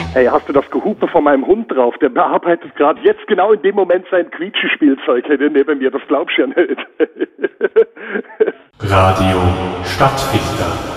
Hey, hast du das Gehupe von meinem Hund drauf? Der bearbeitet gerade jetzt genau in dem Moment sein Quietschespielzeug neben mir. Das glaubst du ja nicht. Radio Stadtfilter.